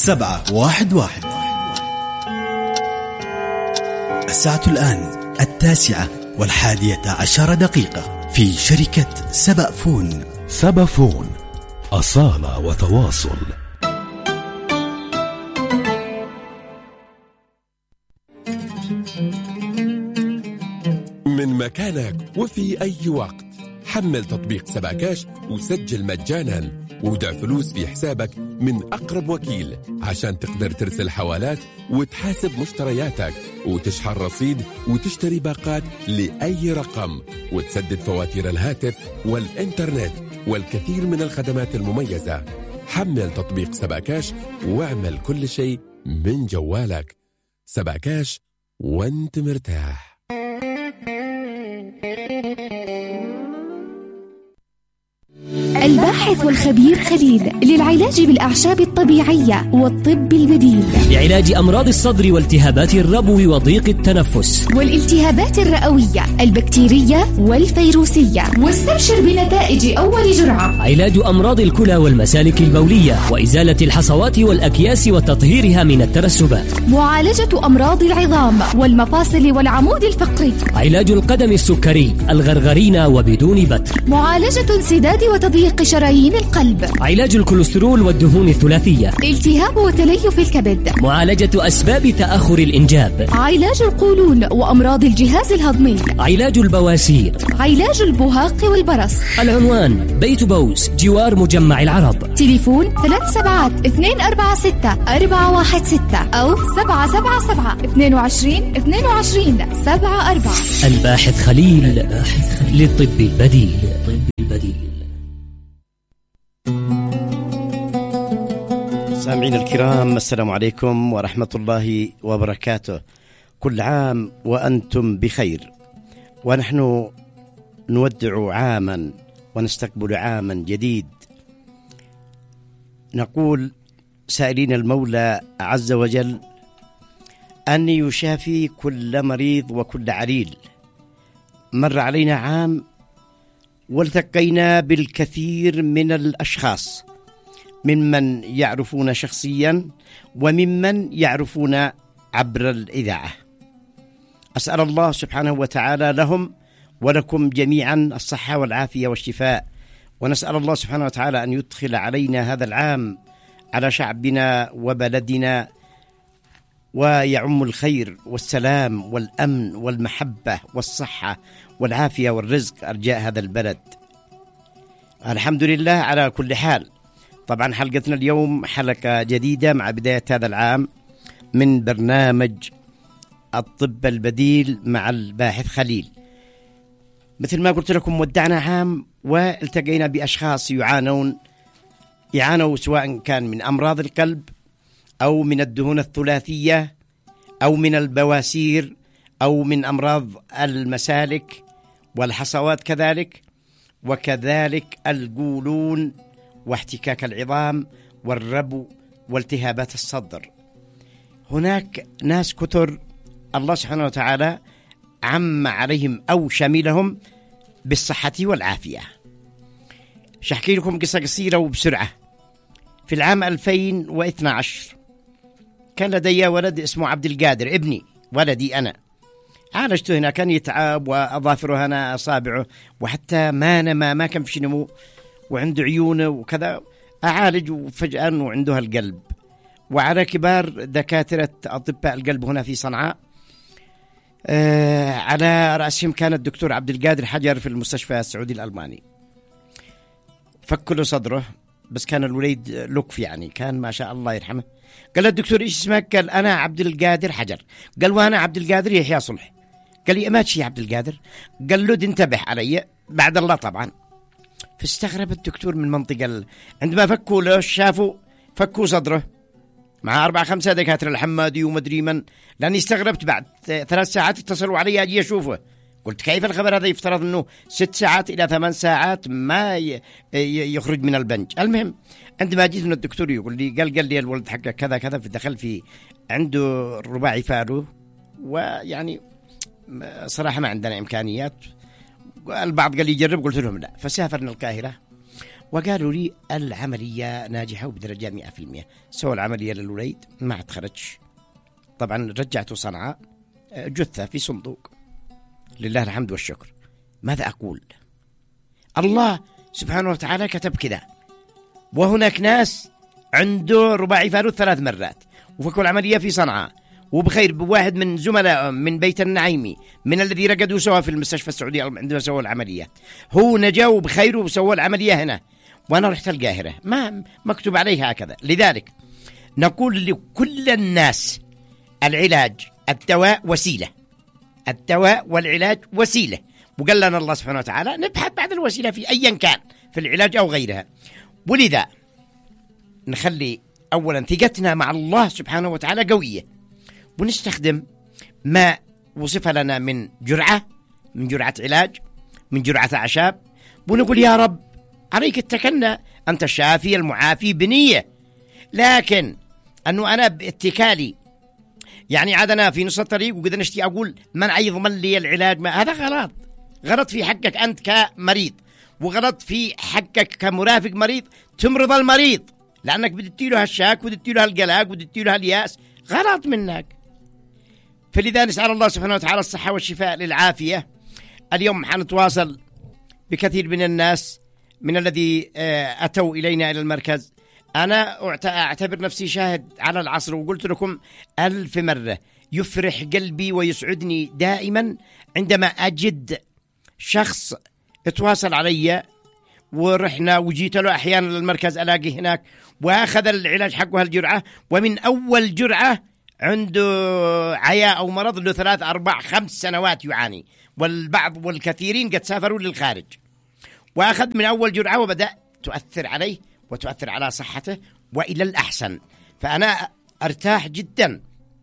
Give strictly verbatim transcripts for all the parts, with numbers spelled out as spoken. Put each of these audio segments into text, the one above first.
سبعة واحد واحد. الساعة الآن التاسعة والحادية عشر دقيقة في شركة سبأ فون. سبأ فون، أصالة وتواصل. من مكانك وفي أي وقت حمل تطبيق سبأ كاش وسجل مجانا، ودع فلوس في حسابك من أقرب وكيل عشان تقدر ترسل حوالات وتحاسب مشترياتك وتشحن رصيد وتشتري باقات لأي رقم وتسدد فواتير الهاتف والإنترنت والكثير من الخدمات المميزة. حمل تطبيق سبأ كاش واعمل كل شيء من جوالك. سبأ كاش وانت مرتاح. الباحث والخبير خليل للعلاج بالأعشاب الطبيعية والطب البديل، لعلاج أمراض الصدر والتهابات الربو وضيق التنفس والالتهابات الرئوية البكتيرية والفيروسية. واستبشر بنتائج أول جرعة. علاج أمراض الكلى والمسالك البولية وإزالة الحصوات والأكياس وتطهيرها من الترسبات. معالجة أمراض العظام والمفاصل والعمود الفقري. علاج القدم السكري الغرغرينة وبدون بتر. معالجة انسداد وتضييق شرايين القلب. علاج الكوليسترول والدهون الثلاثية. التهاب وتليف الكبد. معالجة أسباب تأخر الإنجاب. علاج القولون وأمراض الجهاز الهضمي. علاج البواسير. علاج البهاق والبرص. العنوان بيت بوس جوار مجمع العرب. تليفون ثلاث سبعات اثنين أربعة ستة أربعة واحد ستة أو سبعة سبعة سبعة اثنين وعشرين اثنين وعشرين سبعة أربعة. الباحث خليل للطب البديل. طب البديل. سامعين الكرام، السلام عليكم ورحمة الله وبركاته. كل عام وأنتم بخير، ونحن نودع عاما ونستقبل عاما جديد. نقول سائلين المولى عز وجل أن يشافي كل مريض وكل عليل. مر علينا عام والتقينا بالكثير من الأشخاص، ممن يعرفون شخصيا وممن يعرفون عبر الإذاعة. أسأل الله سبحانه وتعالى لهم ولكم جميعا الصحة والعافية والشفاء، ونسأل الله سبحانه وتعالى أن يدخل علينا هذا العام على شعبنا وبلدنا ويعم الخير والسلام والأمن والمحبة والصحة والعافية والرزق أرجاء هذا البلد. الحمد لله على كل حال. طبعا حلقتنا اليوم حلقة جديدة مع بداية هذا العام من برنامج الطب البديل مع الباحث خليل. مثل ما قلت لكم، ودعنا عام والتقينا بأشخاص يعانون يعانوا سواء كان من أمراض القلب أو من الدهون الثلاثية أو من البواسير أو من أمراض المسالك والحصوات كذلك، وكذلك القولون واحتكاك العظام والربو والتهابات الصدر. هناك ناس كثر الله سبحانه وتعالى عم عليهم أو شملهم بالصحة والعافية. شحكي لكم قصة قصيرة وبسرعة. في العام ألفين واثني عشر كان لدي ولد اسمه عبد القادر، ابني ولدي أنا. عالجته هنا، كان يتعب وأظافره هنا أصابعه وحتى ما نما، ما كان في نمو، وعنده عيونه وكذا. أعالج وفجأة أنه عنده القلب. وعلى كبار دكاترة أطباء القلب هنا في صنعاء، آه على رأسهم كان الدكتور عبد القادر حجر في المستشفى السعودي الألماني. فكوا له صدره، بس كان الوليد لقف يعني، كان ما شاء الله يرحمه. قال الدكتور إيش اسمك؟ قال أنا عبد القادر حجر. قال وأنا عبد القادر يحيى صلح. قال لي ماشي يا عبد القادر. قال له انتبه علي بعد الله طبعا. فاستغرب الدكتور من منطقة ال... عندما فكوا له شافوا فكوا صدره مع أربعة خمسة دكاترة الحمادي ومدري من، لأني استغربت. بعد ثلاث ساعات اتصلوا علي أجي أشوفه. قلت كيف الخبر هذا؟ يفترض أنه ست ساعات إلى ثمان ساعات ما ي... ي... يخرج من البنج. المهم عندما جيت من الدكتور يقول لي قال قال لي الولد حقه كذا كذا، دخل في عنده رباعي فالو، ويعني صراحة ما عندنا إمكانيات. البعض قال لي يجرب، قلت لهم لا. فسافرنا القاهرة وقالوا لي العملية ناجحة وبدرجة مئة في المئة. سووا العملية للوليد ما تخرجش، طبعا رجعته صنعاء جثة في صندوق، لله الحمد والشكر. ماذا أقول؟ الله سبحانه وتعالى كتب كذا. وهناك ناس عنده رباعي فالوث ثلاث مرات وفكوا العملية في صنعاء وبخير. بواحد من زملاء من بيت النعيمي من الذي رقدوا سوا في المستشفى السعودي عندما سووا العملية، هو نجا وبخير وسووا العملية هنا، وأنا رحت القاهرة ما مكتوب عليها هكذا. لذلك نقول لكل الناس العلاج الدواء وسيلة، الدواء والعلاج وسيلة، وقال لنا الله سبحانه وتعالى نبحث بعد الوسيلة في أيا كان في العلاج أو غيرها. ولذا نخلي أولا ثقتنا مع الله سبحانه وتعالى قوية، ونستخدم ما وصف لنا من جرعة، من جرعة علاج، من جرعة أعشاب، ونقول يا رب عليك اتكلنا، أنت الشافي المعافي بنية. لكن أنه أنا باتكالي يعني عادنا في نص الطريق وقد نشتي أقول من يضمن لي العلاج، ما هذا غلط. غلط في حقك أنت كمريض، وغلط في حقك كمرافق مريض تمرض المريض، لأنك بدتي له هالشاك ودتي له هالقلق ودتي له هالياس، غلط منك. فلذا نسأل الله سبحانه وتعالى الصحة والشفاء للعافية. اليوم حنتواصل بكثير من الناس من الذي أتوا إلينا إلى المركز. أنا أعتبر نفسي شاهد على العصر، وقلت لكم ألف مرة يفرح قلبي ويسعدني دائما عندما أجد شخص اتواصل علي ورحنا وجيت له أحيانا للمركز ألاقي هناك وأخذ العلاج حقه هالجرعة، ومن أول جرعة عنده عياء أو مرض له ثلاث أربع خمس سنوات يعاني، والبعض والكثيرين قد سافروا للخارج، وأخذ من أول جرعة وبدأ تؤثر عليه وتؤثر على صحته وإلى الأحسن. فأنا أرتاح جدا.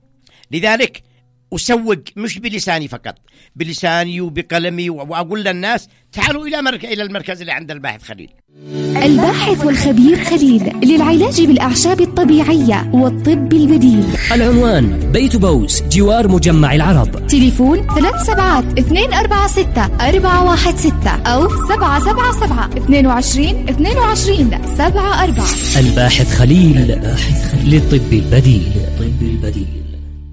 لذلك أسوق مش بلساني فقط، بلساني وبقلمي، وأقول للناس تعالوا إلى مركز إلى المركز اللي عند الباحث خليل. الباحث والخبير خليل للعلاج بالأعشاب الطبيعية والطب البديل. العنوان بيت بوس جوار مجمع العرب. تليفون ثلاث سبعات اثنين أربعة ستة أربعة واحد ستة أو سبعة سبعة سبعة اثنين وعشرين اثنين وعشرين سبعة أربعة. الباحث خليل للطب البديل. الطب البديل.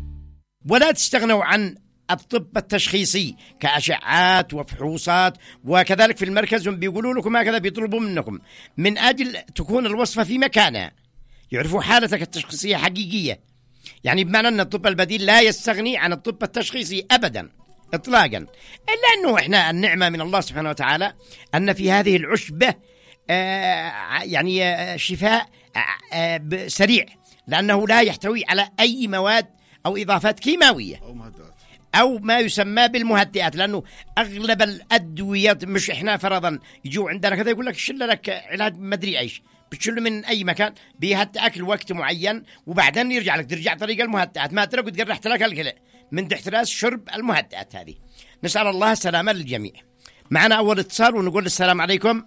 ولا تستغنوا عن الطب التشخيصي كأشعات وفحوصات، وكذلك في المركز هم بيقولوا لكم هكذا، بيطلبوا منكم من أجل تكون الوصفة في مكانها، يعرفوا حالتك التشخيصية حقيقية. يعني بمعنى أن الطب البديل لا يستغني عن الطب التشخيصي أبدا إطلاقا، إلا أنه إحنا النعمة من الله سبحانه وتعالى أن في هذه العشبة آه يعني آه شفاء آه سريع، لأنه لا يحتوي على أي مواد أو إضافات كيماوية أو مهدئات أو ما يسمى بالمهدئات، لأنه أغلب الأدوية مش إحنا فرضا يجوا عندنا كذا يقول لك شل لك علاج مدري إيش، بتشله من أي مكان بيهدئك لوقت معين وبعدين يرجع لك ترجع طريق المهدئات، ما ترى قد رحت لك الكلى من احتراس شرب المهدئات هذه. نسأل الله السلامة للجميع. معنا أول اتصال ونقول السلام عليكم.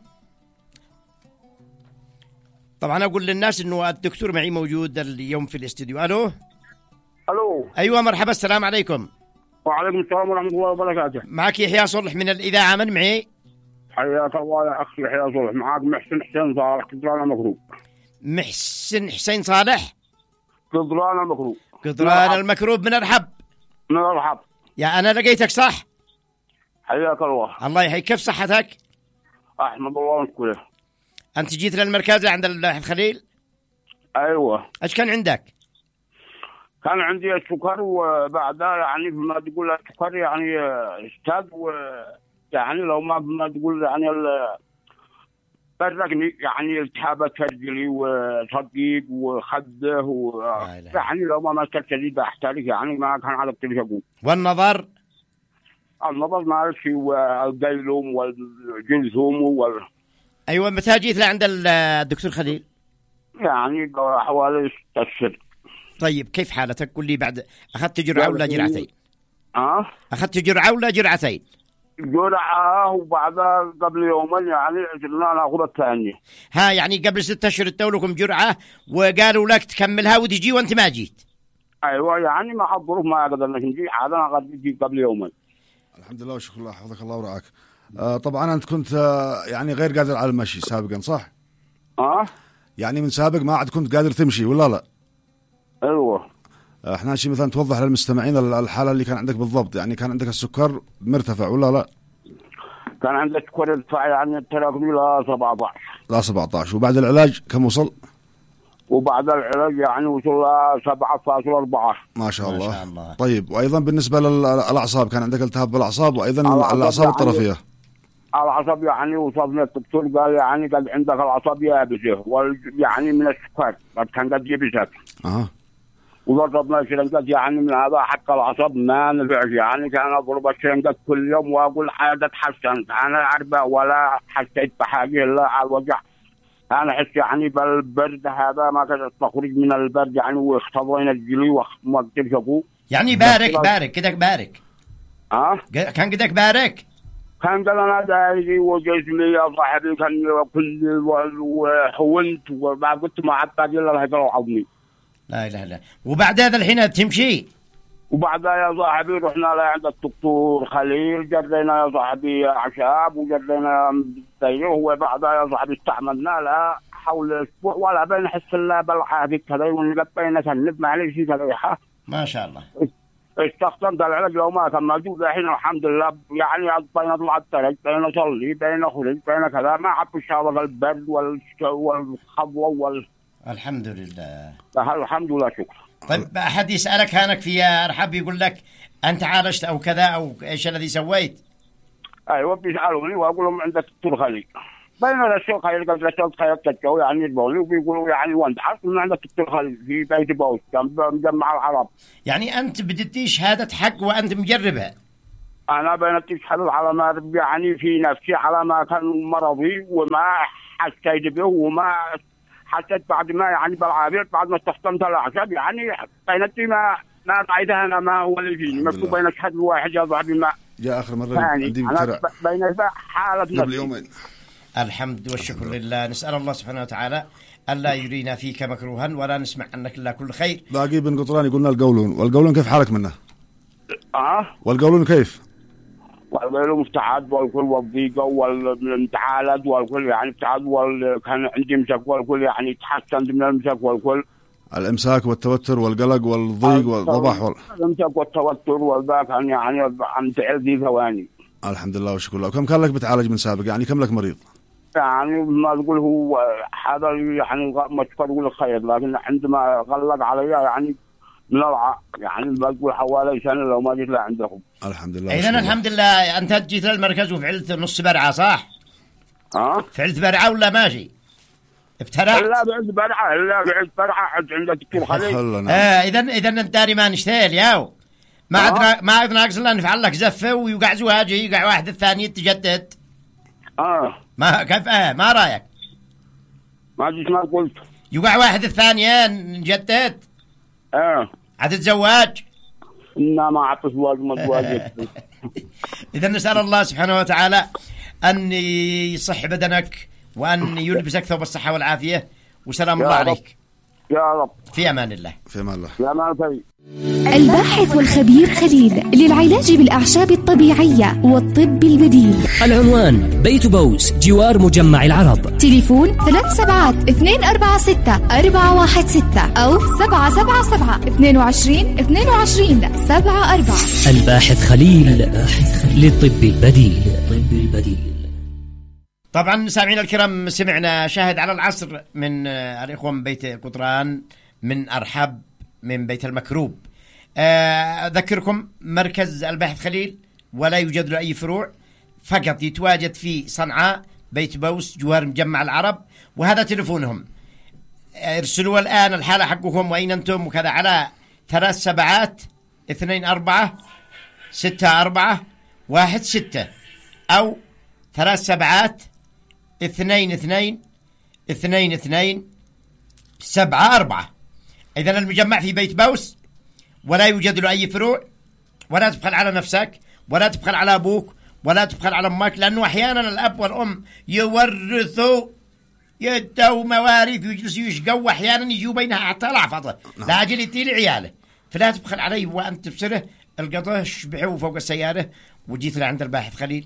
طبعا أقول للناس إنه الدكتور معي موجود اليوم في الاستديو. ألو ألو. أيوة مرحبا، السلام عليكم. وعليكم السلام ورحمة الله وبركاته. معك يحيى صلح من الإذاعة، من معي؟ حياك الله يا أخي يحيى صلح. معك محسن حسين صالح قدران المكروب. محسن حسين صالح قدران المكروب. قدران المكروب من الرحب. من الرحب. يا أنا لقيتك صح؟ حياك الله. الله يحييك. كيف صحتك؟ أحمد الله ونشكره. أنت جيت للمركز عند الباحث خليل؟ أيوة. إيش كان عندك؟ كان عندي السكر، وبعدها يعني بما تقول السكر يعني اشتد، ويعني لو ما بما تقول يعني فرقني يعني التهابات رجلي وصديق وخده و... يعني لو ما مسكت شديد احتاج يعني ما كان على التلفزيون. والنظر؟ النظر ماشي، والقيلوم والجلزوم وال... أيوة. متى جيت لعند الدكتور خليل؟ يعني حوالي ستة أشهر. طيب كيف حالتك؟ قل لي بعد أخذت جرعة ولا جرعتين؟ أه؟ أخذت جرعة ولا جرعتين؟ جرعة، وبعدها قبل يومين يعني قلنا ناخذ الثانية. ها يعني قبل ستة أشهر ادوا لكم جرعة وقالوا لك تكملها وتجي وأنت ما جيت. أيوة يعني ما الظروف ما قدرنا نجي، عادنا قد نجي قبل يومين. الحمد لله وشكر الله، حفظك الله ورعاك. آه طبعا أنت كنت آه يعني غير قادر على المشي سابقا صح؟ اه يعني من سابق ما عاد كنت قادر تمشي ولا لا؟ ايوه. احنا شيء مثلا توضح للمستمعين الحالة اللي كان عندك بالضبط، يعني كان عندك السكر مرتفع ولا لا؟ كان عندك سكر ارتفاع يعني تراكمي ل سبعة عشر. لا سبعة عشر. وبعد العلاج كم وصل؟ وبعد العلاج يعني وصل ل سبعة فاصلة أربعة. ما شاء الله. ما شاء الله. طيب وأيضا بالنسبة للأعصاب كان عندك التهاب بالأعصاب وأيضا الأعصاب يعني الطرفية. العصب يعني وصلنا الدكتور قال يعني قد عندك العصب يابسة يعني من السكر قد كان قد يبسك. أها. وضربنا شرنقات يعني من هذا حتى العصب ما نفعش يعني كان أضرب الشرنقات كل يوم وأقول حاجة تحسن أنا عربة ولا حسيت بحاجة إلا على الوجع. أنا أحس يعني بالبرد هذا ما كان تخرج من البرد يعني واختبرنا الجلي وما قدرش أقول. يعني بارك بارك كده بارك. ها؟ أه؟ كان كده بارك. كان قال أنا داري وجسمي يا صاحبي كان كل وحولت وما قلت ما عاد باقي إلا الهجر العظمي. لا إله إلا. وبعد هذا الحين تمشي. وبعدها يا صاحبي رحنا لعند الدكتور خليل جرينا يا صاحبي أعشاب وجرينا تيره وبعدها يا صاحبي استعملنا لها حول أسبوع ولا بين حس الله بالعافية كذا ونقبينا سنب معلش كذا. ما شاء الله. استخدمت العلاج لو ما كان موجود الحين الحمد لله يعني بين طلع الترك بين أصلي بين أخرج بين كذا ما عب الشهر البرد والخضوة وال. الحمد لله. الحمد لله شكرا. طيب أحد يسألك هانك في أرحب يقول لك أنت عالجت أو كذا أو إيش الذي سويت؟ أيوة بيسألوني وأقول لهم عندك دكتور خليل. بين الشيخ خليل قبل رسالة خير تتجو يعني يربوني وبيقولوا يعني وأنت عارف إن عندك دكتور خليل في بيت بوس كان مجمع العرب. يعني أنت بديتي شهادة حق وأنت مجربها. أنا بينتي شهادة على ما يعني في نفسي على ما كان مرضي وما حسيت به وما حسيت بعد ما يعني بالعافية بعد ما استخدمت الأعشاب يعني بينتي ما ما رأيتها أنا ما هو اللي فيني مكتوب بين الشهد الواحد يا صاحبي ما. جاء آخر مرة يعني عندي أنا بين حالة قبل يومين. الحمد والشكر لله. نسأل الله سبحانه وتعالى ألا يرينا فيك مكروها ولا نسمع عنك إلا كل خير. باقي بن قطران يقولنا القولون، والقولون كيف حالك منه؟ أه والقولون كيف؟ والقولون مستعد والكل والضيقة والامتحالات والكل يعني ابتعاد وكان عندي مسك والكل يعني تحسنت من المسك والكل. الامساك والتوتر والقلق والضيق والضبح وال. الامساك والتوتر والذاك يعني يعني عم تعب في ثواني. الحمد لله والشكر لله. وكم كان لك بتعالج من سابق يعني كم لك مريض؟ يعني ما تقول هو هذا يعني ما تقول الخير لكن عندما غلق علي يعني من الع يعني ما تقول حوالي سنة لو ما جيت لعندهم. الحمد لله. إذن الحمد لله أنت جيت للمركز وفعلت نص برعة صح؟ ها؟ فعلت برعة ولا ماشي؟ افترعت؟ لا بعد برعة لا بعد برعة عند الدكتور خليل. آه إذن إذن أنت داري ما نشتهل ياو. ما عدنا ما عدنا ناقص إلا نفعل لك زفة ويوقع زواج يوقع واحد الثاني تجدد. آه. ما كيف آه ما رأيك؟ ما جيت ما قلت. يوقع واحد الثانية نجدد. آه. هتتزواج؟ إنما ما عطس زواج ما زواج. إذا نسأل الله سبحانه وتعالى أن يصح بدنك وأن يلبسك ثوب الصحة والعافية وسلام الله عليك. يا رب. في أمان الله. في أمان الله. في أمان الله. الباحث والخبير خليل للعلاج بالأعشاب الطبيعية والطب البديل. العنوان بيت بوس جوار مجمع العرب. تليفون ثلاث سبعات اثنين أربعة ستة أربعة واحد ستة أو سبعة سبعة سبعة اثنين وعشرين اثنين وعشرين سبعة أربعة. الباحث خليل للطب البديل. الطب البديل. طبعا سامعينا الكرام سمعنا شاهد على العصر من الإخوة من بيت قطران من أرحب من بيت المكروب. أذكركم مركز الباحث خليل ولا يوجد له أي فروع فقط يتواجد في صنعاء بيت بوس جوار مجمع العرب وهذا تلفونهم. ارسلوا الآن الحالة حقكم وأين أنتم وكذا على ثلاث سبعات اثنين أربعة ستة أربعة واحد ستة أو ثلاث سبعات اثنين اثنين اثنين اثنين سبعة أربعة. إذن المجمع في بيت بوس ولا يوجد له أي فروع ولا تبخل على نفسك ولا تبخل على أبوك ولا تبخل على أمك لأنه أحيانا الأب والأم يورثوا يدوا مواريث ويجلسوا يشقوا أحيانا يجوا بينها حتى لعفظة لأجل يطيل عياله فلا تبخل عليه وأنت تبصره القضاء شبعه فوق السيارة وجيت لعند الباحث خليل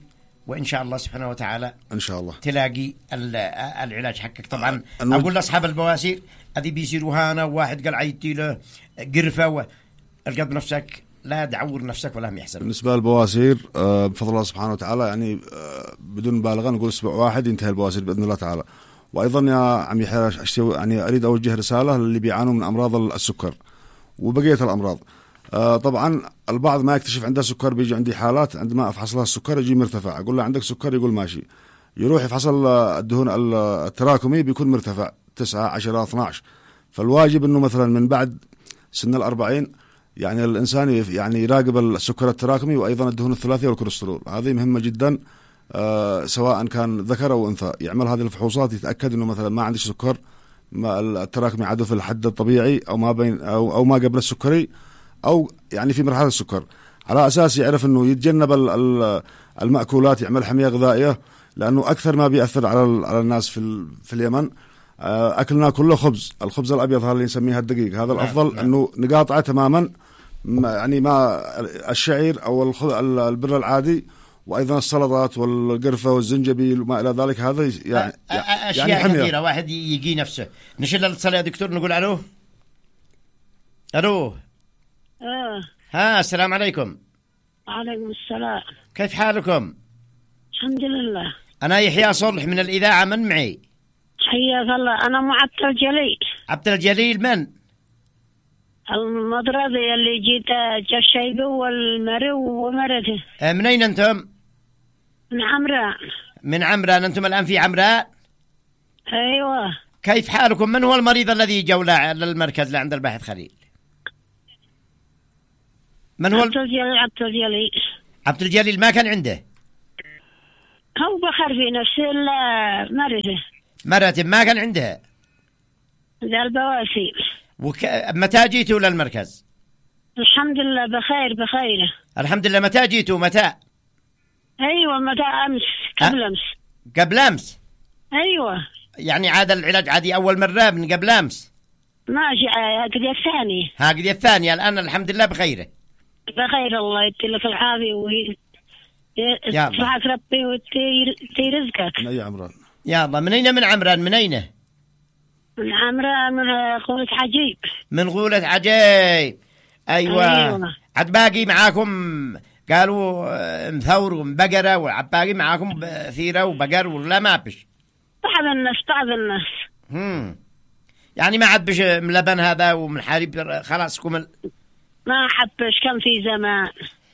وإن شاء الله سبحانه وتعالى إن شاء الله تلاقي العلاج حقك. طبعا أه أقول لأصحاب البواسير أذي بيصيروا هانا واحد قال عيتي له قرفة والقد نفسك لا تعور نفسك ولا هم يحسن. بالنسبة للبواسير آه بفضل الله سبحانه وتعالى يعني آه بدون مبالغة نقول أسبوع واحد ينتهي البواسير بإذن الله تعالى. وأيضا يا عم يحيى يعني أريد أوجه رسالة للي بيعانوا من أمراض السكر وبقية الأمراض. آه طبعا البعض ما يكتشف عنده سكر، بيجي عندي حالات عندما أفحص لها السكر يجي مرتفع، أقول له عندك سكر يقول ماشي، يروح يفحص الدهون التراكمي بيكون مرتفع تسعة عشرة اثنا عشر. فالواجب أنه مثلا من بعد سن الأربعين يعني الإنسان يعني يراقب السكر التراكمي وأيضا الدهون الثلاثية والكوليسترول، هذه مهمة جدا. آه سواء كان ذكر أو أنثى يعمل هذه الفحوصات يتأكد أنه مثلا ما عندك سكر، ما التراكمي عدو في الحد الطبيعي أو ما بين أو, أو ما قبل السكري أو يعني في مرحلة السكر، على أساس يعرف أنه يتجنب المأكولات، يعمل حمية غذائية، لأنه أكثر ما بيأثر على على الناس في في اليمن أكلنا كله خبز، الخبز الأبيض هذا اللي نسميه الدقيق، هذا الأفضل أنه نقاطعه تماما، يعني ما الشعير أو البر العادي، وأيضا السلطات والقرفة والزنجبيل وما إلى ذلك، هذا يعني أشياء يعني كثيرة واحد يجي نفسه. نشيل الاتصال يا دكتور نقول ألو ألو. آه. ها السلام عليكم. وعليكم السلام. كيف حالكم؟ الحمد لله. أنا يحيى صلح من الإذاعة، من معي؟ حياك الله. أنا مع عبد الجليل. عبد الجليل من؟ المضربي اللي جيت جشيبي والمرو ومرته. آه من أين أنتم؟ من عمران. من عمران. أنتم الآن في عمران؟ أيوة. كيف حالكم؟ من هو المريض الذي جولع للمركز لعند الباحث خليل؟ من هو؟ عبد الجليل. عبد الجليل. عبد الجليل ما كان عنده؟ هو بخر في نفسه مرته. مرته ما كان عندها؟ ذا البواسير. وك... متى جيتوا للمركز؟ الحمد لله بخير بخير. الحمد لله. متى جيتوا؟ متى؟ أيوة متى أمس قبل أمس. قبل أمس؟ أيوة. يعني عاد العلاج عادي أول مرة من قبل أمس؟ ماشي هكذا الثانية. هكذا الثانية. الآن الحمد لله بخيره. بخير الله يديلك العافية وهي يصلحك ربي ويدي رزقك. من أي عمران؟ يا الله. من أين من عمران؟ من أين؟ من عمران من غولة عجيب. من غولة عجيب. أيوة, أيوة. عاد باقي معاكم قالوا مثور ومبقرة وعاد باقي معاكم ثيرة وبقر ولا ما بش؟ بعض الناس بعض الناس. هم. يعني ما عاد بش ملبن هذا ومن حليب خلاص كمل. ما حبش كان في زمان.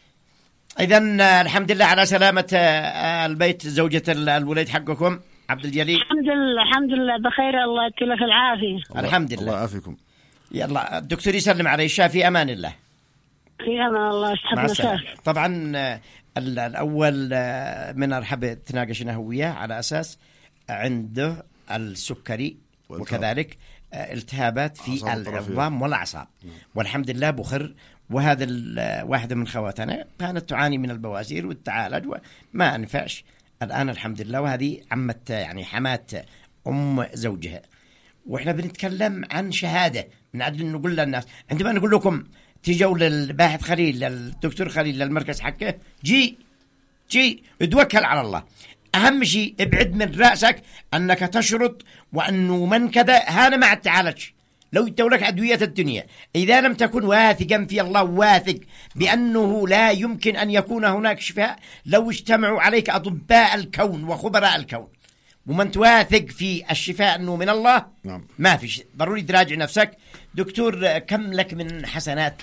إذن الحمد لله على سلامة البيت زوجة الوليد حقكم عبد الجليل. الحمد لله الحمد لله بخير الله يديلك العافية. الحمد لله. الله يعافيكم. يلا الدكتور يسلم عليه الشافي. أمان الله. في أمان الله. مع السلامة. طبعا الأول من أرحب تناقشنا هوية على أساس عنده السكري وكذلك التهابات في العظام والأعصاب، والحمد لله بخر. وهذا واحدة من خواتنا كانت تعاني من البواسير والتعالج وما أنفعش، الآن الحمد لله. وهذه عمت يعني حمات أم زوجها. وإحنا بنتكلم عن شهادة من أجل أن نقول للناس عندما نقول لكم تيجوا للباحث خليل للدكتور خليل للمركز حقه، جي جي اتوكل على الله. أهم شيء ابعد من رأسك أنك تشرط وأنه من كذا هذا ما تعالج. لو يتولك أدوية الدنيا إذا لم تكن واثقا في الله، واثق بأنه لا يمكن أن يكون هناك شفاء لو اجتمعوا عليك أطباء الكون وخبراء الكون، ومن تواثق في الشفاء أنه من الله نعم. ما فيش، ضروري تراجع نفسك. دكتور كم لك من حسنات؟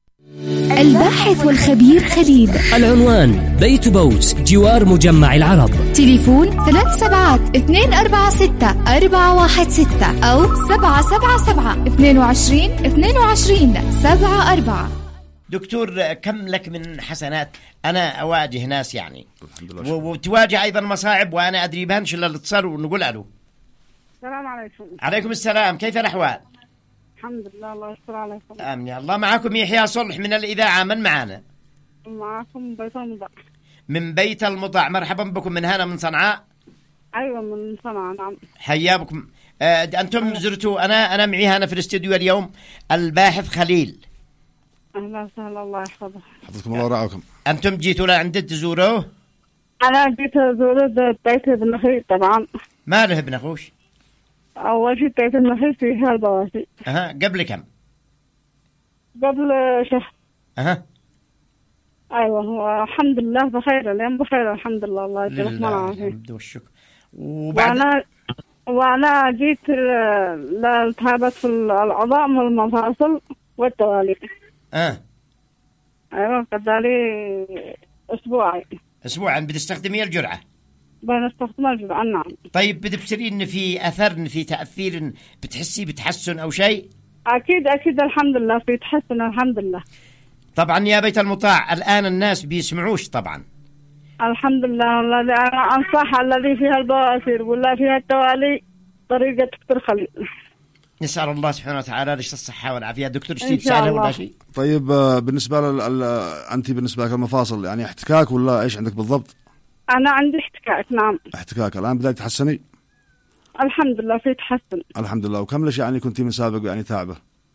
الباحث والخبير خليل. العنوان بيت بوت جوار مجمع العرب. تليفون ثلاث سبعات اثنين أربعة ستة أربعة واحد ستة أو سبعة سبعة سبعة اثنين وعشرين اثنين وعشرين سبعة أربعة. دكتور كم لك من حسنات؟ أنا أواجه ناس يعني الحمد وتواجه أيضا مصاعب، وأنا أدري بهنش إلا الاتصال ونقول ألو. السلام عليكم. عليكم السلام. كيف الأحوال؟ الحمد لله الله يستر عليكم. آمين يا الله. معكم يحيى صلح من الإذاعة. من معانا؟ معكم بيت المضع. من بيت المضع. مرحبا بكم. من هنا من صنعاء؟ أيوة من صنعاء نعم. حياكم. آه أنتم زرتوا أنا أنا معي هنا في الاستوديو اليوم الباحث خليل. أهلا وسهلا الله يحفظه. حفظكم الله ورعاكم. أنتم جيتوا لعنده تزوروه؟ أنا جيت أزور بيت ابن أخي طبعا. ماله ابن أخوش؟ أول شيء بيت ابن أخي فيها البواسير. أها قبل كم؟ قبل شهر. أها أيوة الحمد لله بخير اليوم بخير الحمد لله الله يجزاك العافية. الحمد والشكر. وبعد وأنا وأنا جيت لالتهابات في العظام والمفاصل والتوالي. آه أيوة كذلك أسبوعي. أسبوعا بتستخدمي الجرعة؟ بنستخدم الجرعة نعم. طيب بتبصري إن في أثر إن في تأثير إن بتحسي بتحسن أو شيء؟ أكيد أكيد الحمد لله في تحسن الحمد لله. طبعا يا بيت المطاع الآن الناس بيسمعوش طبعا. الحمد لله. الذي أنا أنصح الذي فيها البواسير ولا فيها التوالي طريقة دكتور خليل. نسأل الله سبحانه وتعالى ليش الصحة والعافية. دكتور شيء سهلة ولا شيء؟ طيب بالنسبة لل أنت بالنسبة لك المفاصل يعني احتكاك ولا إيش عندك بالضبط؟ أنا عندي احتكاك نعم. احتكاك الآن بدأت تحسني؟ الحمد لله في تحسن الحمد لله. وكم ليش يعني كنتي من سابق يعني تعبة؟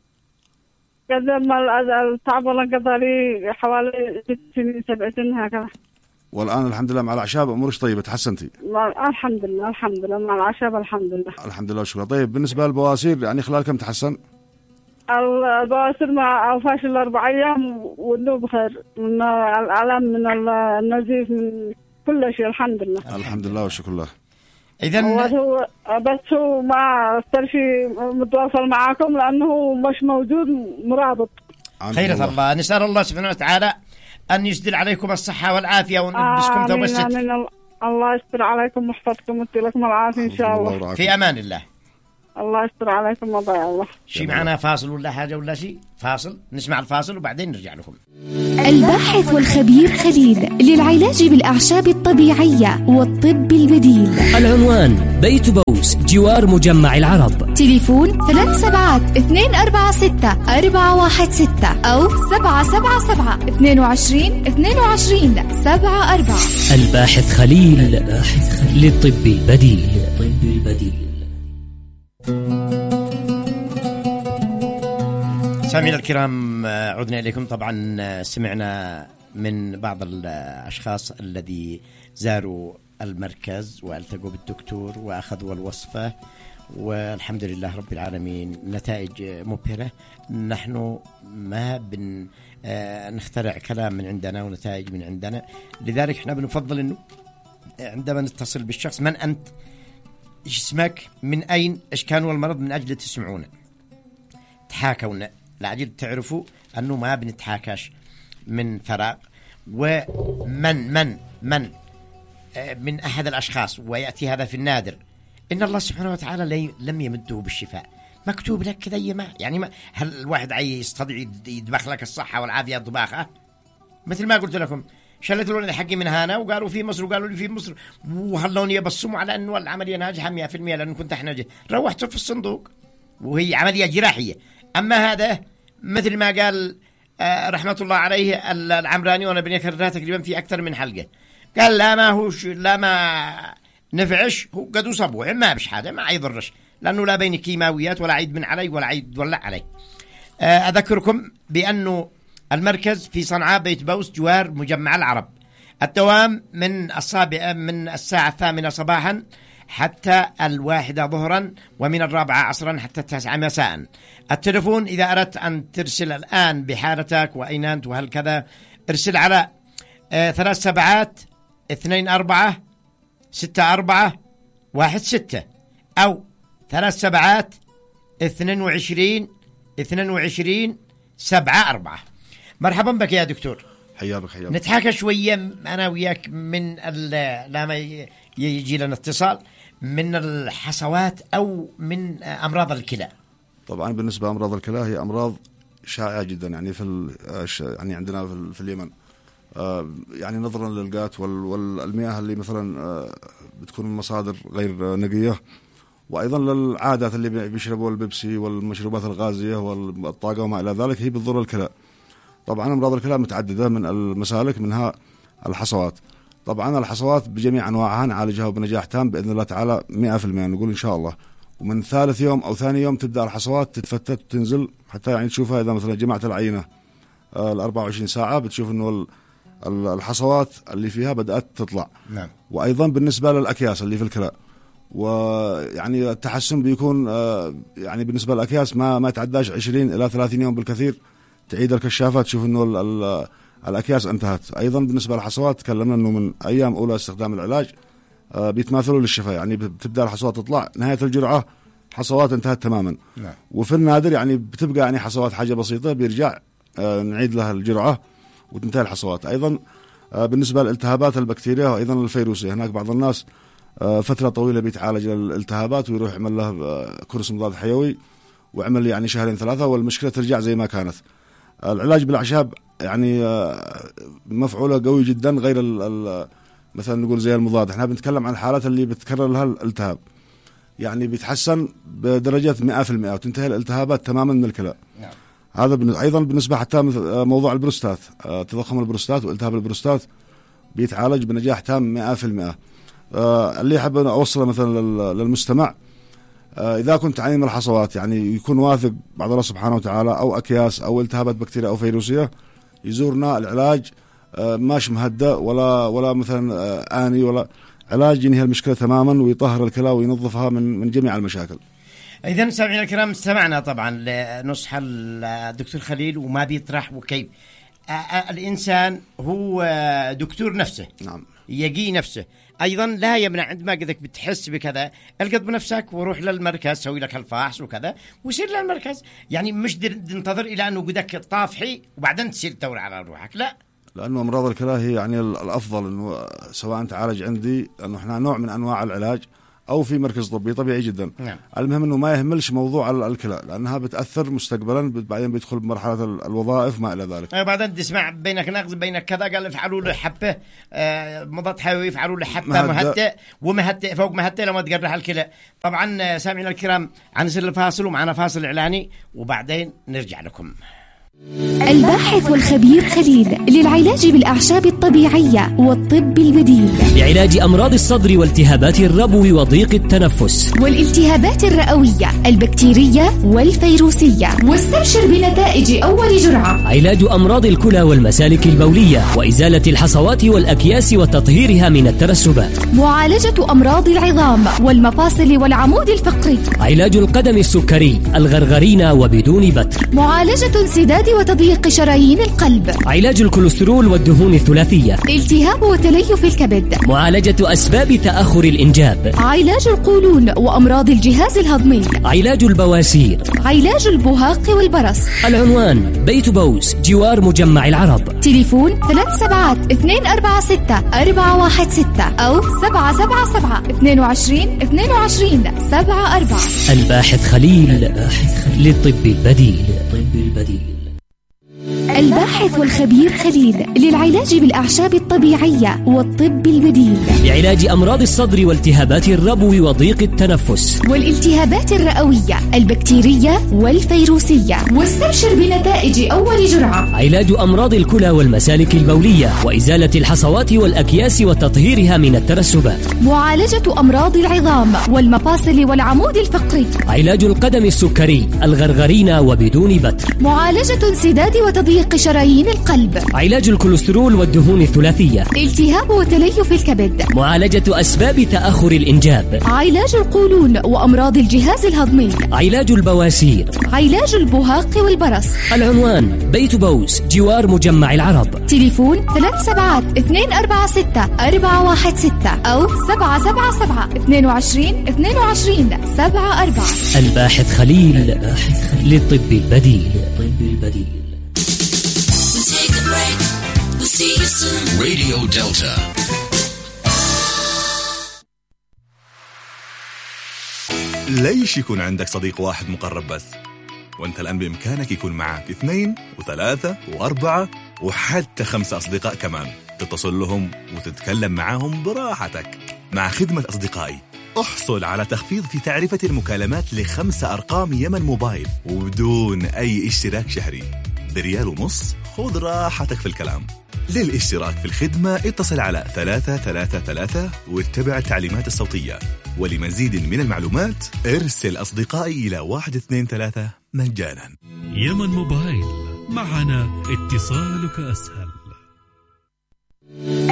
قدم التعب ولا قضى لي حوالي ست سنين سبع سنين هكذا. والآن الحمد لله مع الأعشاب أمورش طيبة تحسنتي؟ الحمد لله الحمد لله مع الأعشاب الحمد لله. الحمد لله شكرا. طيب بالنسبة للبواسير يعني خلال كم تحسن؟ البواسير مع أوفاش الأربع أيام والنوم بخير من الألم من النزيف من كل شيء الحمد لله. الحمد لله والشكر لله. إذن هو بس هو ما صار شيء متواصل معاكم لأنه مش موجود مرابط. خيرة الله. نسأل الله سبحانه وتعالى أن يسدل عليكم الصحة والعافية ونلبسكم ثوب الستر. آمين. الله يستر عليكم ويحفظكم ويدي لكم العافية إن شاء الله. في أمان الله. الله يستر عليكم وضيع الله. شي معنا فاصل ولا حاجة ولا شيء؟ فاصل نسمع الفاصل وبعدين نرجع لكم. الباحث والخبير خليل للعلاج بالأعشاب الطبيعية والطب البديل. العنوان بيت بوس جوار مجمع العرب. تليفون ثلاث سبعات اثنين أربعة ستة أربعة واحد ستة أو سبعة سبعة سبعة اثنين وعشرين اثنين وعشرين سبعة أربعة. الباحث خليل للطب البديل. الطب البديل. سامعينا الكرام عدنا إليكم. طبعا سمعنا من بعض الأشخاص الذي زاروا المركز والتقوا بالدكتور وأخذوا الوصفة والحمد لله رب العالمين نتائج مبهرة. نحن ما بن نخترع كلام من عندنا ونتائج من عندنا، لذلك احنا بنفضل انه عندما نتصل بالشخص من أنت، إيش اسمك، من أين، إيش كان المرض، من أجل تسمعونا تحاكونا لأجل تعرفوا أنه ما بنتحاكاش من فراغ. ومن من من من أحد الأشخاص ويأتي هذا في النادر، إن الله سبحانه وتعالى لم يمده بالشفاء، مكتوب لك كذا يما يعني ما هل الواحد عايز يستطيع يدبخ لك الصحة والعافية الطباخة؟ مثل ما قلت لكم شلت لون حقي من هنا وقالوا في مصر وقالوا لي في مصر وهلون يبصموا على أنه العملية ناجحة مئة في المئة لأنه كنت أحناجه. روحت في الصندوق وهي عملية جراحية. أما هذا مثل ما قال آه رحمة الله عليه العمراني، وأنا بني كررها تقريبا في أكثر من حلقة، قال لا ما هو لا ما نفعش هو قد صبوه ما بش حاجة ما يضرش لأنه لا بين كيماويات ولا عيد من علي ولا عيد ولا علي. آه أذكركم بأنه المركز في صنعاء بيت بوس جوار مجمع العرب. الدوام من الصابع من الساعة الثامنة صباحا حتى الواحدة ظهرا، ومن الرابعة عصرا حتى التاسعة مساء. التلفون إذا أردت أن ترسل الآن بحالتك وأين أنت وهل كذا، ارسل على آه ثلاث سبعات اثنين أربعة ستة أربعة واحد ستة أو ثلاث سبعات اثنين وعشرين اثنين وعشرين سبعة أربعة. مرحبا بك يا دكتور. حياك حياك. نتحاكى شوية أنا وياك من لما يجي لنا اتصال من الحصوات أو من أمراض الكلى. طبعا بالنسبة لأمراض الكلى هي أمراض شائعة جدا يعني في يعني عندنا في اليمن، يعني نظرا للغات والمياه اللي مثلا بتكون من مصادر غير نقية، وأيضا للعادات اللي بيشربوا البيبسي والمشروبات الغازية والطاقة وما إلى ذلك، هي بتضر الكلى. طبعا أمراض الكلى متعددة من المسالك، منها الحصوات. طبعا الحصوات بجميع أنواعها نعالجها وبنجاح تام بإذن الله تعالى مئة في المئة نقول إن شاء الله. ومن ثالث يوم أو ثاني يوم تبدأ الحصوات تتفتت وتنزل، حتى يعني تشوفها إذا مثلا جمعت العينة الأربعة وعشرين ساعة بتشوف إنه الحصوات اللي فيها بدأت تطلع. نعم. وأيضا بالنسبة للأكياس اللي في الكلى، ويعني التحسن بيكون يعني بالنسبة للأكياس ما ما يتعداش عشرين إلى ثلاثين يوم بالكثير، تعيد الكشافة تشوف إنه ال ال الأكياس انتهت. أيضا بالنسبة للحصوات تكلمنا إنه من أيام أولى استخدام العلاج بيتماثلوا للشفاء، يعني بتبدأ الحصوات تطلع، نهاية الجرعة حصوات انتهت تماما. نعم. وفي النادر يعني بتبقى يعني حصوات حاجة بسيطة بيرجع نعيد لها الجرعة وتنتهي الحصوات. أيضا بالنسبة للالتهابات البكتيريا وأيضا الفيروسية، هناك بعض الناس فترة طويلة بيتعالج الالتهابات ويروح يعمل له كورس مضاد حيوي وعمل يعني شهرين ثلاثة والمشكلة ترجع زي ما كانت. العلاج بالأعشاب يعني مفعولة قوي جدا، غير مثلا نقول زي المضاد. احنا بنتكلم عن الحالات اللي بتكرر لها الالتهاب، يعني بيتحسن بدرجة مئة في المئة وتنتهي الالتهابات تماما من الكلى. نعم. هذا أيضا بالنسبة حتى موضوع البروستات، تضخم البروستات والتهاب البروستات بيتعالج بنجاح تام مئة في المئة. اللي حاب أوصله مثلا للمستمع، إذا كنت تعاني من الحصوات يعني يكون واثق بعد الله سبحانه وتعالى، أو أكياس أو التهابات بكتيريا أو فيروسية، يزورنا. العلاج ماش مهدأ ولا ولا مثلا آني، ولا علاج ينهي المشكلة تماما ويطهر الكلى وينظفها من من جميع المشاكل. إذن سامعنا الكرام، استمعنا طبعا لنصح الدكتور خليل وما بيطرح وكيف الإنسان هو دكتور نفسه. نعم. يجي نفسه. أيضا لا يمنع عندما قدك بتحس بكذا القط بنفسك وروح للمركز، سوي لك الفحص وكذا وسير للمركز. يعني مش تنتظر إلى أنه قدك طافحي وبعدين تصير تدور على روحك، لا. لأنه أمراض الكلى هي يعني الأفضل إنه سواء تعالج عندي، لأنه إحنا نوع من أنواع العلاج، أو في مركز طبي طبيعي جدا. نعم. المهم إنه ما يهملش موضوع الكلى، لأنها بتأثر مستقبلا، بعدين بيدخل بمرحلة الوظائف ما إلى ذلك. بعدين تسمع بينك نقص بينك كذا، قال افعلوا له حبة آه مضاد حيوي، يفعلوا له حبة مهدئ ومهدئ فوق مهدئ لما تقرح الكلى. طبعا سامعنا الكرام عن سر الفاصل، ومعنا فاصل إعلاني وبعدين نرجع لكم. الباحث والخبير خليل للعلاج بالأعشاب الطبيعية والطب البديل، لعلاج أمراض الصدر والتهابات الربو وضيق التنفس والالتهابات الرئوية البكتيرية والفيروسية، واستبشر بنتائج أول جرعة. علاج أمراض الكلى والمسالك البولية وإزالة الحصوات والأكياس وتطهيرها من الترسبات، معالجة أمراض العظام والمفاصل والعمود الفقري، علاج القدم السكري الغرغرين وبدون بتر، معالجة انسداد وتضييق شرايين القلب، علاج الكوليسترول والدهون الثلاثية، التهاب وتليف الكبد، معالجة أسباب تأخر الإنجاب، علاج القولون وأمراض الجهاز الهضمي، علاج البواسير، علاج البهاق والبرص. العنوان بيت بوس جوار مجمع العرب. تليفون ثلاث سبعات اثنين أربعة ستة أربعة واحد ستة أو سبعة سبعة سبعة اثنين وعشرين اثنين وعشرين سبعة أربعة. الباحث خليل للطب البديل. طب البديل. الباحث والخبير خليل للعلاج بالأعشاب الطبيعية والطب البديل، لعلاج أمراض الصدر والتهابات الربو وضيق التنفس والالتهابات الرئوية البكتيرية والفيروسية، واستبشر بنتائج أول جرعة. علاج أمراض الكلى والمسالك البولية وإزالة الحصوات والأكياس وتطهيرها من الترسبات، معالجة أمراض العظام والمفاصل والعمود الفقري، علاج القدم السكري الغرغرين وبدون بتر، معالجة انسداد وتضييق شرايين القلب، علاج الكوليسترول والدهون الثلاثية، التهاب وتليف الكبد، معالجة أسباب تأخر الإنجاب، علاج القولون وأمراض الجهاز الهضمي، علاج البواسير، علاج البهاق والبرص. العنوان بيت بوس جوار مجمع العرب. تليفون ثلاث سبعات اثنين أربعة ستة أربعة واحد ستة أو سبعة سبعة سبعة اثنين وعشرين اثنين وعشرين سبعة أربعة. الباحث خليل للطب البديل. طب البديل. راديو دلتا. ليش يكون عندك صديق واحد مقرب بس؟ وانت الآن بإمكانك يكون معك اثنين وثلاثة وأربعة وحتى خمسة أصدقاء كمان، تتصل لهم وتتكلم معهم براحتك. مع خدمة أصدقائي احصل على تخفيض في تعرفة المكالمات لخمسة أرقام يمن موبايل وبدون أي اشتراك شهري، بريال ونص. خذ راحتك في الكلام. للاشتراك في الخدمة اتصل على ثلاثة ثلاثة ثلاثة واتبع التعليمات الصوتية، ولمزيد من المعلومات ارسل أصدقائي إلى واحد اثنين ثلاثة مجانا. يمن موبايل، معنا اتصالك أسهل.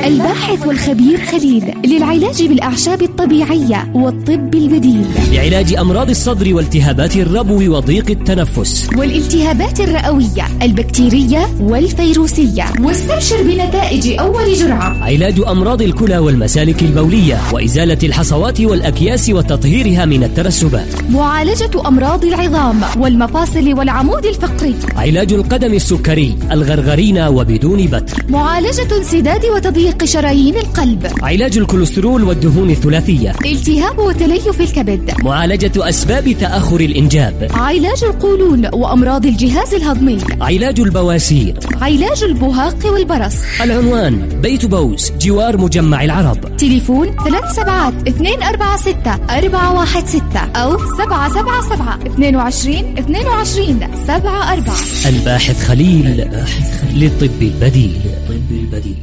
الباحث والخبير خليل للعلاج بالأعشاب الطبيعية والطب البديل، لعلاج أمراض الصدر والتهابات الربو وضيق التنفس والالتهابات الرئوية البكتيرية والفيروسية. واستبشر بنتائج أول جرعة. علاج أمراض الكلى والمسالك البولية وإزالة الحصوات والأكياس وتطهيرها من الترسبات. معالجة أمراض العظام والمفاصل والعمود الفقري. علاج القدم السكري الغرغرينا وبدون بتر. معالجة انسداد وتضييق شرايين القلب. علاج الكوليسترول والدهون الثلاثية. التهاب وتليف الكبد. معالجة أسباب تأخر الإنجاب. علاج القولون وأمراض الجهاز الهضمي. علاج البواسير. علاج البهاق والبرص. العنوان بيت بوس جوار مجمع العرب. تليفون ثلاث سبعات اثنين أربعة ستة أربعة واحد ستة أو سبعة سبعة سبعة اثنين وعشرين اثنين وعشرين سبعة أربعة. الباحث خليل, الباحث خليل للطب البديل. الطب البديل.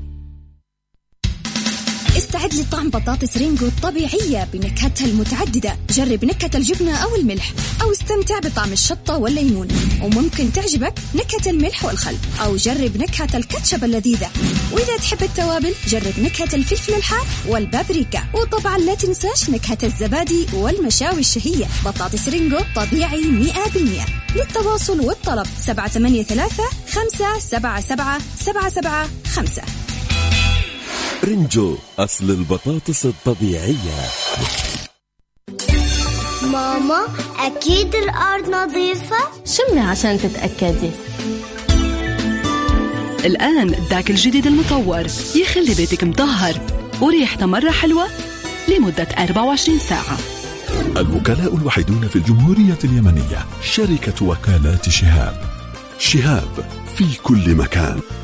استعد لطعم بطاطس رينجو الطبيعية بنكهتها المتعددة. جرب نكهة الجبنة أو الملح، أو استمتع بطعم الشطة والليمون، وممكن تعجبك نكهة الملح والخل، أو جرب نكهة الكاتشب اللذيذة. وإذا تحب التوابل جرب نكهة الفلفل الحار والبابريكا، وطبعا لا تنساش نكهة الزبادي والمشاوي الشهية. بطاطس رينجو طبيعي مئة بالمئة. للتواصل والطلب سبعة ثمانية ثلاثة خمسة سبعة سبعة سبعة سبعة خمسة. رينجو أصل البطاطس الطبيعية. ماما أكيد الأرض نظيفة؟ شمي عشان تتأكدي. الآن داك الجديد المطور يخلي بيتك مطهر وريحته مرة حلوة لمدة أربعة وعشرين ساعة. الوكلاء الوحيدون في الجمهورية اليمنية شركة وكالات شهاب. شهاب في كل مكان.